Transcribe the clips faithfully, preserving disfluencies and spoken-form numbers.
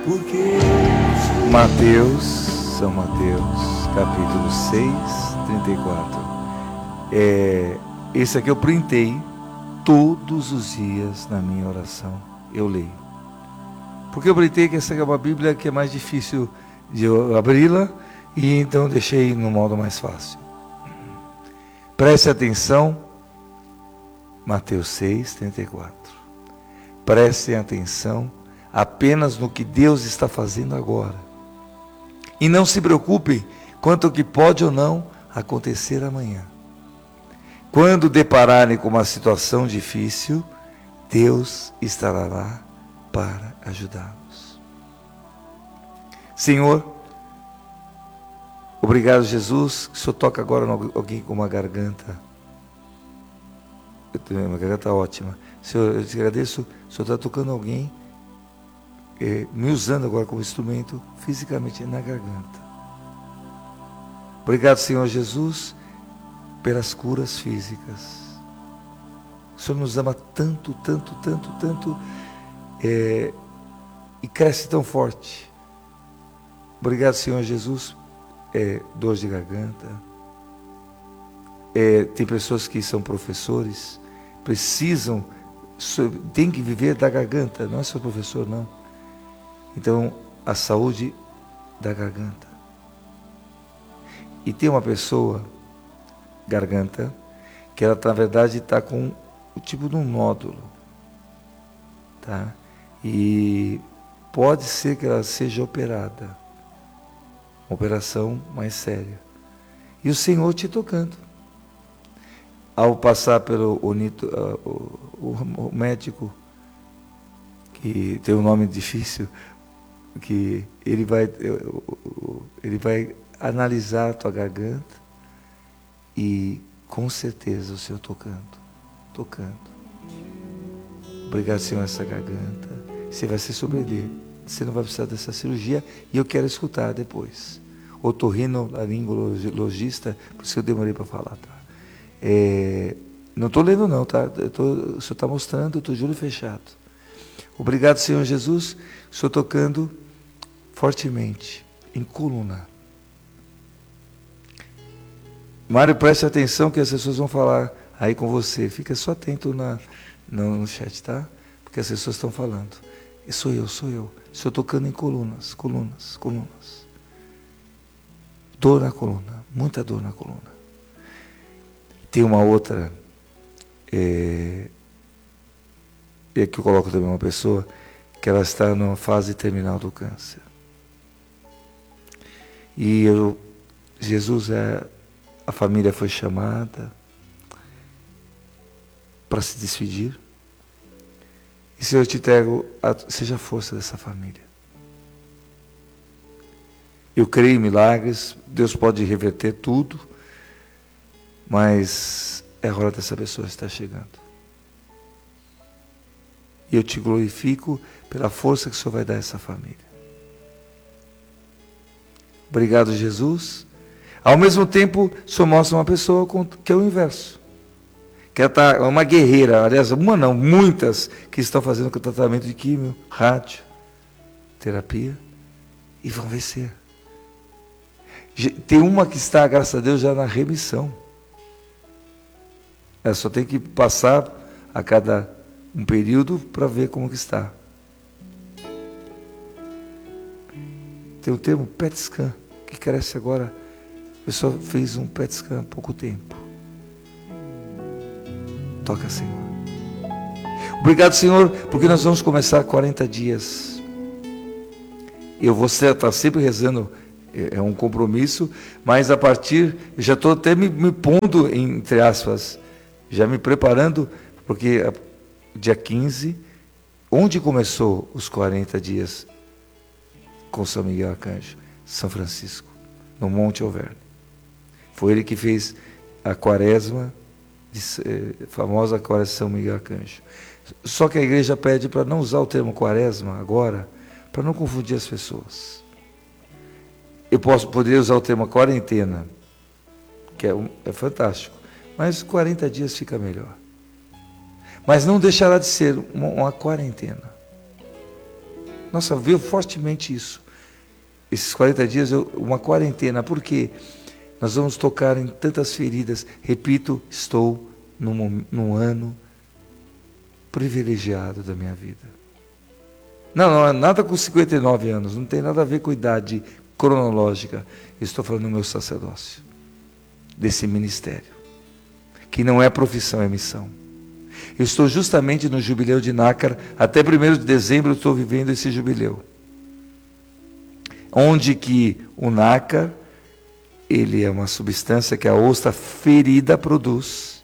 porque Mateus, São Mateus, capítulo seis, trinta e quatro. É, esse aqui eu printei todos os dias na minha oração, eu leio. Porque eu printei que essa é uma Bíblia que é mais difícil de eu abri-la, e então eu deixei no modo mais fácil. Preste atenção, Mateus seis, trinta e quatro. Prestem atenção apenas no que Deus está fazendo agora. E não se preocupem quanto ao que pode ou não acontecer amanhã. Quando depararem com uma situação difícil, Deus estará lá para ajudá-los. Senhor, obrigado, Jesus, que o Senhor toca agora em alguém com uma garganta. Eu tenho uma garganta ótima. Senhor, eu te agradeço, o Senhor está tocando alguém, eh, me usando agora como instrumento, fisicamente na garganta. Obrigado, Senhor Jesus, pelas curas físicas. O Senhor nos ama tanto, tanto, tanto, tanto, é, e cresce tão forte. Obrigado, Senhor Jesus, é, dor de garganta. É, tem pessoas que são professores, precisam, tem que viver da garganta, não é só professor, não. Então, a saúde da garganta. E tem uma pessoa, garganta, que ela na verdade está com o tipo de um nódulo, tá? E pode ser que ela seja operada, uma operação mais séria. E o Senhor te tocando. Ao passar pelo onito, uh, o, o, o médico, que tem um nome difícil, que ele vai, ele vai analisar a tua garganta e com certeza o Senhor tocando, tocando. Obrigado, Senhor, essa garganta. Você vai se sobreviver. Você não vai precisar dessa cirurgia e eu quero escutar depois. Otorrinolaringologista, por isso que eu demorei para falar, tá? É, não estou lendo não, tá? Eu tô, o Senhor está mostrando, eu estou de olho fechado. Obrigado, Senhor Jesus, o Senhor tocando fortemente em coluna. Mário, preste atenção que as pessoas vão falar aí com você. Fica só atento na, no, no chat, tá? Porque as pessoas estão falando. E sou eu, sou eu. O Senhor tocando em colunas, colunas, colunas. Dor na coluna, muita dor na coluna. Tem uma outra, é, e aqui eu coloco também uma pessoa, que ela está numa fase terminal do câncer. E eu, Jesus, é, a família foi chamada para se despedir. E Senhor, eu te entrego, a, seja a força dessa família. Eu creio em milagres, Deus pode reverter tudo, mas é a hora dessa pessoa estar chegando. E eu te glorifico pela força que o Senhor vai dar a essa família. Obrigado, Jesus. Ao mesmo tempo, o Senhor mostra uma pessoa que é o inverso. Que ela é uma guerreira, aliás, uma não, muitas que estão fazendo tratamento de químio, rádio, terapia, e vão vencer. Tem uma que está, graças a Deus, já na remissão. Ela só tem que passar a cada um período para ver como que está. Tem o termo P E T scan, que cresce agora. A pessoa fez um P E T scan há pouco tempo. Toca, Senhor. Obrigado, Senhor, porque nós vamos começar quarenta dias. Eu vou estar sempre rezando, é um compromisso, mas a partir, eu já estou até me, me pondo, entre aspas, já me preparando, porque dia quinze, onde começou os quarenta dias com São Miguel Arcanjo? São Francisco, no Monte Alverne. Foi ele que fez a quaresma, a famosa quaresma de São Miguel Arcanjo. Só que a igreja pede para não usar o termo quaresma agora, para não confundir as pessoas. Eu posso poder usar o termo quarentena, que é, um, é fantástico, mas quarenta dias fica melhor. Mas não deixará de ser uma, uma quarentena. Nossa, veio fortemente isso. Esses quarenta dias, eu, uma quarentena, por quê? Nós vamos tocar em tantas feridas. Repito, estou num, num ano privilegiado da minha vida. Não, não é nada com cinquenta e nove anos, não tem nada a ver com idade cronológica. Eu estou falando do meu sacerdócio, desse ministério, que não é profissão, é missão. Eu estou justamente no jubileu de Nácar, até primeiro de dezembro eu estou vivendo esse jubileu. Onde que o nácar, ele é uma substância que a ostra ferida produz,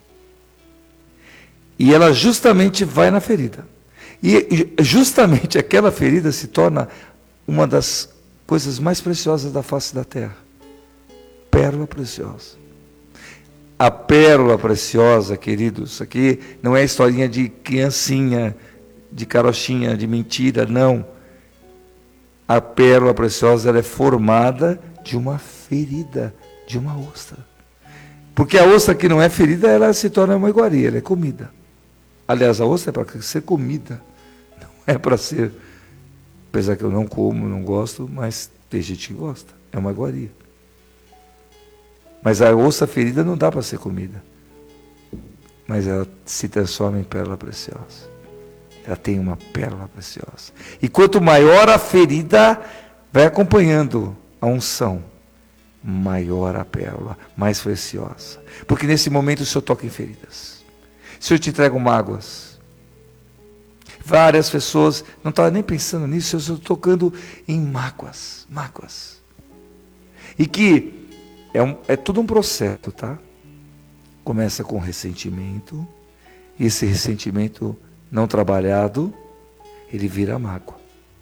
e ela justamente vai na ferida. E justamente aquela ferida se torna uma das coisas mais preciosas da face da terra. Pérola preciosa. A pérola preciosa, queridos, isso aqui não é historinha de criancinha, de carochinha, de mentira, não. A pérola preciosa, ela é formada de uma ferida, de uma ostra. Porque a ostra que não é ferida, ela se torna uma iguaria, ela é comida. Aliás, a ostra é para ser comida, não é para ser, apesar que eu não como, não gosto, mas tem gente que gosta, é uma iguaria. Mas a ostra ferida não dá para ser comida, mas ela se transforma em pérola preciosa. Ela tem uma pérola preciosa. E quanto maior a ferida, vai acompanhando a unção, maior a pérola, mais preciosa. Porque nesse momento o Senhor toca em feridas. O Senhor te entrega mágoas. Várias pessoas não estavam nem pensando nisso, o Senhor tocando em mágoas, mágoas. E que é, um, é tudo um processo, tá? Começa com ressentimento, e esse ressentimento não trabalhado, ele vira mágoa.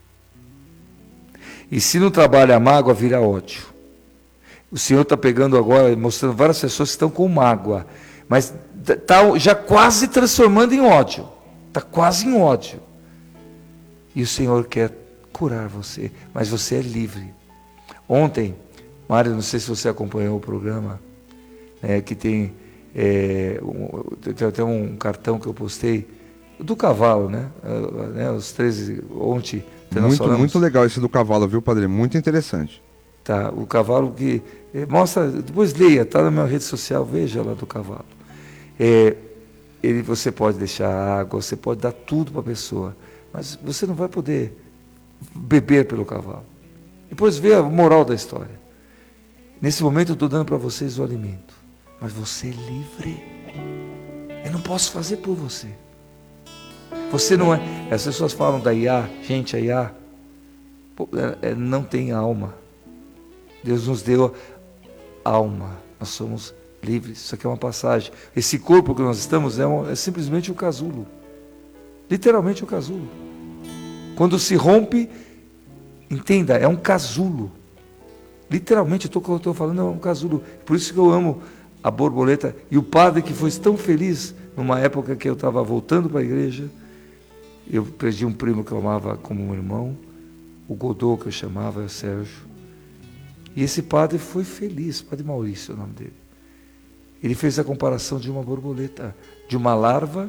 E se não trabalha a mágoa, vira ódio. O Senhor está pegando agora, mostrando várias pessoas que estão com mágoa, mas está já quase transformando em ódio. Está quase em ódio. E o Senhor quer curar você, mas você é livre. Ontem, Mário, não sei se você acompanhou o programa, né, que tem, é, um, tem até um cartão que eu postei, do cavalo, né? né? Os treze, ontem. Muito, muito legal esse do cavalo, viu, padre? Muito interessante. Tá, o cavalo que é, mostra, depois leia, tá na minha rede social, veja lá do cavalo. É, ele, você pode deixar água, você pode dar tudo para a pessoa, mas você não vai poder beber pelo cavalo. Depois vê a moral da história. Nesse momento eu estou dando para vocês o alimento, mas você é livre. Eu não posso fazer por você. Você não é. As pessoas falam da I A, gente, a I A pô, é, é, não tem alma. Deus nos deu alma. Nós somos livres. Isso aqui é uma passagem. Esse corpo que nós estamos é, um, é simplesmente um casulo. Literalmente um casulo. Quando se rompe, entenda, é um casulo. Literalmente, o que eu estou falando é um casulo. Por isso que eu amo a borboleta. E o padre que foi tão feliz numa época que eu estava voltando para a igreja. Eu perdi um primo que eu amava como um irmão, o Godot, que eu chamava, o Sérgio. E esse padre foi feliz, padre Maurício é o nome dele. Ele fez a comparação de uma borboleta, de uma larva.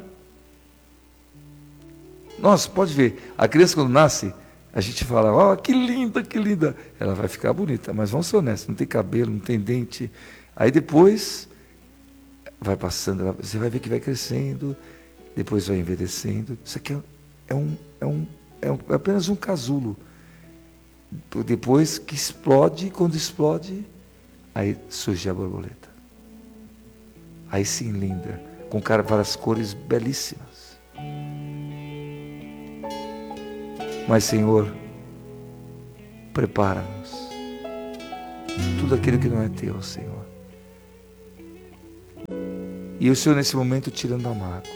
Nossa, pode ver, a criança quando nasce, a gente fala, ó, oh, que linda, que linda. Ela vai ficar bonita, mas vamos ser honestos, não tem cabelo, não tem dente. Aí depois, vai passando, você vai ver que vai crescendo, depois vai envelhecendo. Isso aqui é É, um, é, um, é, um, é apenas um casulo. Depois que explode, quando explode, aí surge a borboleta. Aí sim, linda, com várias cores belíssimas. Mas, Senhor, prepara-nos. Tudo aquilo que não é teu, Senhor. E o Senhor, nesse momento, tirando a mágoa.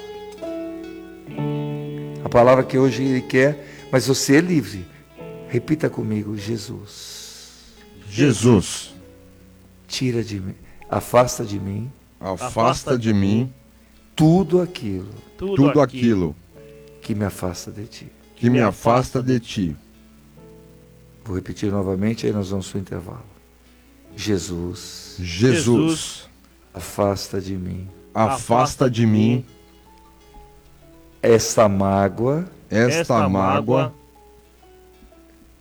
A palavra que hoje Ele quer, mas você é livre. Repita comigo, Jesus. Jesus. Tira de mim, afasta de mim. Afasta de mim tudo aquilo. Tudo, tudo aquilo que me afasta de Ti. Que me afasta de Ti. Vou repetir novamente, aí nós vamos para o intervalo. Jesus. Jesus. Afasta de mim. Afasta de mim esta mágoa, esta mágoa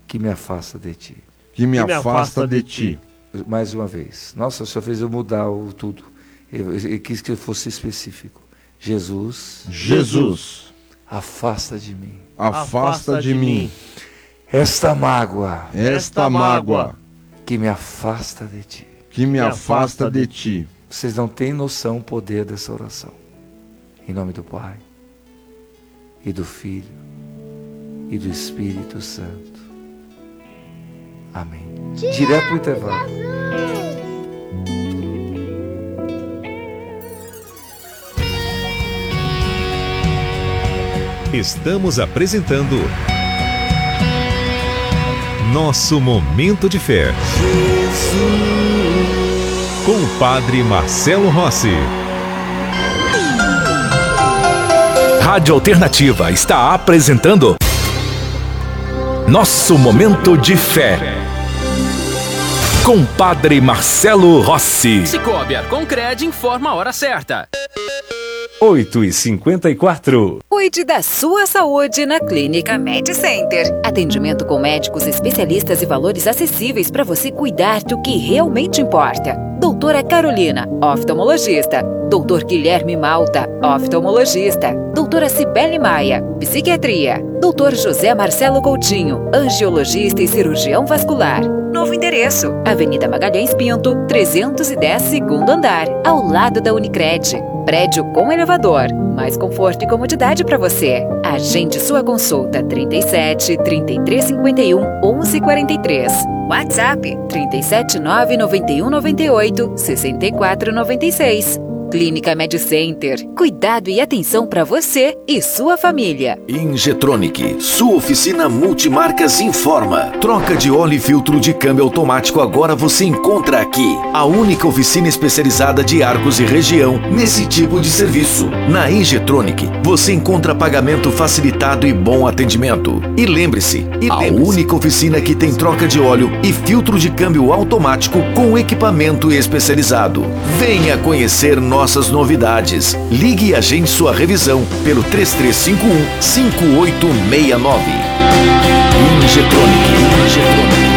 que me afasta de ti. Que me, que me afasta, afasta de, de ti. ti. Mais uma vez. Nossa, o Senhor fez eu mudar o tudo. Eu, eu quis que eu fosse específico. Jesus. Jesus. Afasta de mim. Afasta, afasta de, de mim. Esta mágoa. Esta mágoa. Que me afasta de ti. Que me afasta de ti. Vocês não têm noção do poder dessa oração. Em nome do Pai, e do Filho, e do Espírito Santo. Amém. Direto para o intervalo. Estamos apresentando Nosso Momento de Fé. Com o Padre Marcelo Rossi. Rádio Alternativa está apresentando Nosso Momento de Fé. Com Padre Marcelo Rossi. Cicobi Arconcred informa a hora certa. oito e cinquenta e quatro. Cuide da sua saúde na Clínica Med Center. Atendimento com médicos especialistas e valores acessíveis para você cuidar do que realmente importa. Doutora Carolina, oftalmologista. Doutor Guilherme Malta, oftalmologista. Doutora Cibele Maia, psiquiatria. Doutor José Marcelo Coutinho, angiologista e cirurgião vascular. Novo endereço, Avenida Magalhães Pinto, trezentos e dez, segundo andar, ao lado da Unicred. Prédio com elevador. Mais conforto e comodidade para você. Agende sua consulta trinta e sete, trinta e três cinquenta e um, onze quarenta e três. WhatsApp trinta e sete, nove noventa e um, noventa e oito, sessenta e quatro noventa e seis. Clínica Med Center. Cuidado e atenção para você e sua família. Injetronic, sua oficina multimarcas informa. Troca de óleo e filtro de câmbio automático agora você encontra aqui. A única oficina especializada de Arcos e região nesse tipo de serviço. Na Injetronic, você encontra pagamento facilitado e bom atendimento. E lembre-se, e a lembre-se. única oficina que tem troca de óleo e filtro de câmbio automático com equipamento especializado. Venha conhecer nosso nossas novidades. Ligue e agende sua revisão pelo três três cinco um, cinco oito seis nove. Injetronic. Injetronic.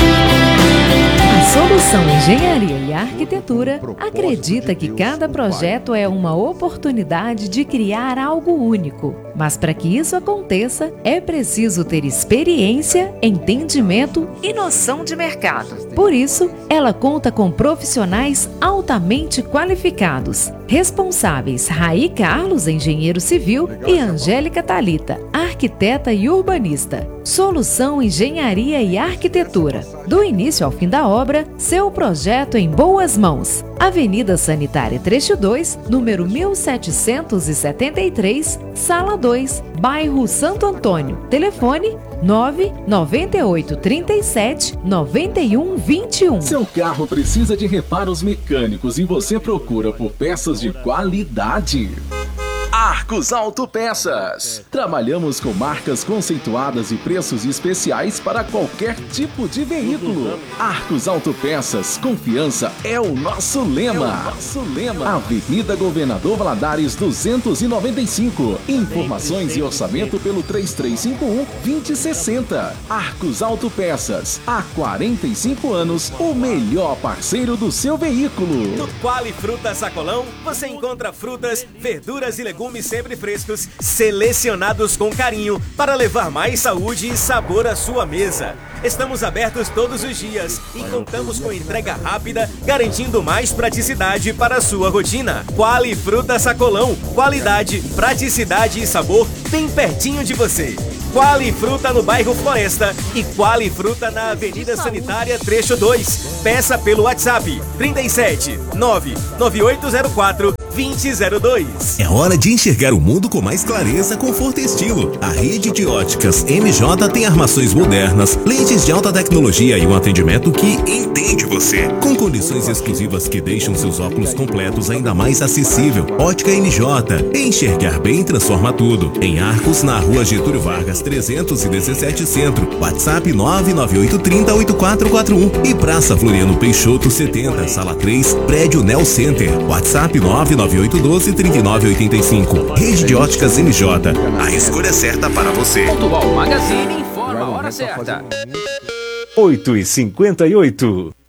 A Solução Engenharia e Arquitetura acredita que cada projeto é uma oportunidade de criar algo único. Mas para que isso aconteça, é preciso ter experiência, entendimento e noção de mercado. Por isso, ela conta com profissionais altamente qualificados, responsáveis Raí Carlos, engenheiro civil, e Angélica Thalita, arquiteta e urbanista. Solução Engenharia e Arquitetura. Do início ao fim da obra, seu projeto em boas mãos. Avenida Sanitária Trecho dois, número mil setecentos e setenta e três, Sala dois, bairro Santo Antônio. Telefone nove nove oito, três sete, nove um, dois um. Seu carro precisa de reparos mecânicos e você procura por peças de qualidade. Arcos Autopeças. Trabalhamos com marcas conceituadas e preços especiais para qualquer tipo de veículo. Arcos Autopeças, confiança é o nosso lema. É o nosso lema. Avenida Governador Valadares duzentos e noventa e cinco. Informações e orçamento pelo três três cinco um, dois zero seis zero. Arcos Autopeças. Há quarenta e cinco anos, o melhor parceiro do seu veículo. No Quali Fruta Sacolão, você encontra frutas, verduras e legumes sempre frescos, selecionados com carinho para levar mais saúde e sabor à sua mesa. Estamos abertos todos os dias e contamos com entrega rápida, garantindo mais praticidade para a sua rotina. Quali Fruta Sacolão, qualidade, praticidade e sabor bem pertinho de você. Quali Fruta no bairro Floresta e Quali Fruta na Avenida Sanitária Trecho dois. Peça pelo WhatsApp trinta e sete, nove nove oito zero quatro, dois zero zero dois. É hora de enxergar o mundo com mais clareza, conforto e estilo. A rede de óticas M J tem armações modernas, lentes de alta tecnologia e um atendimento que entende você. Com condições exclusivas que deixam seus óculos completos ainda mais acessível. Ótica M J. Enxergar bem transforma tudo. Em Arcos, na rua Getúlio Vargas, trezentos e dezessete Centro. WhatsApp nove nove oito três zero oito quatro quatro um. E Praça Floriano Peixoto setenta, Sala três, Prédio Nel Center. WhatsApp nove nove oito um dois, três nove oito cinco. Rede de óticas M J. A escolha certa para você. Pontual Magazine informa. a hora certa. oito e cinquenta e oito.